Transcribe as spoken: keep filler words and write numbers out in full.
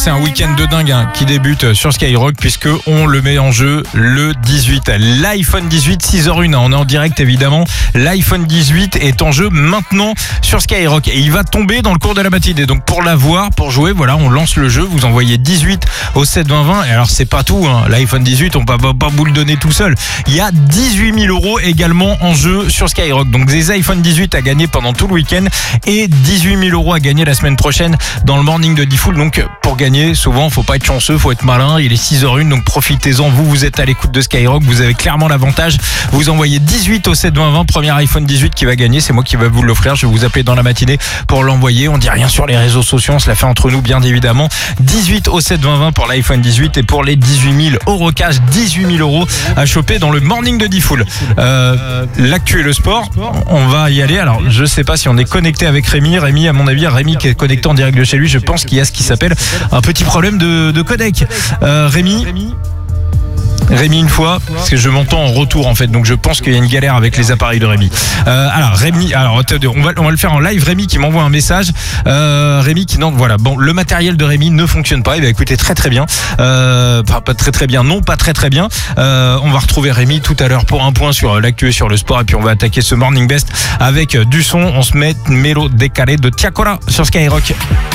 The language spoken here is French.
c'est un week-end de dingue hein, qui débute sur Skyrock puisque on le met en jeu le dix-huit. L'iPhone dix-huit, six heures zéro un, on est en direct évidemment. L'iPhone dix-huit est en jeu maintenant sur Skyrock et il va tomber dans le cours de la matinée. Donc pour l'avoir, pour jouer, voilà, on lance le jeu, vous envoyez dix-huit au sept vingt vingt. Et alors c'est pas tout, hein. L'iPhone dix-huit, on peut pas, pas vous le donner tout seul. Il y a dix-huit mille euros également en jeu sur Skyrock. Donc des iPhone dix-huit à gagner pendant tout le week-end et dix-huit mille euros à gagner la semaine prochaine dans le morning de Diffoul. Donc pour gagner, souvent faut pas être chanceux, faut être malin. Il est six heures zéro un, donc profitez-en. Vous, vous êtes à l'écoute de Skyrock, vous avez clairement l'avantage. Vous envoyez dix-huit au sept vingt vingt, premier iPhone dix-huit qui va gagner. C'est moi qui vais vous l'offrir. Je vais vous appeler dans la matinée pour l'envoyer. On dit rien sur les réseaux sociaux, on se la fait entre nous bien évidemment. dix-huit au sept vingt vingt pour l'iPhone dix-huit et pour les dix-huit mille euros cash, dix-huit mille euros à choper dans le morning de Diffoul. Euh, L'actu et le sport, on va y aller. Alors je sais pas si on est connecté avec Rémi. Rémi, à mon avis, Rémi qui est connecté en direct de chez lui, je pense qu'il y a ce qui s'appelle un petit problème de, de codec. Euh, Rémi Rémi une fois, parce que je m'entends en retour en fait, donc je pense qu'il y a une galère avec les appareils de Rémi. Euh, alors Rémi, alors on va, on va le faire en live. Rémi qui m'envoie un message. Euh, Rémi qui non, voilà. Bon, le matériel de Rémi ne fonctionne pas. Il va écouter très très bien. Euh, pas, pas très très bien, non, pas très très bien. Euh, on va retrouver Rémi tout à l'heure pour un point sur l'actu et sur le sport, et puis on va attaquer ce morning best avec du son. On se met Melo Décalé de Tiakora sur Skyrock.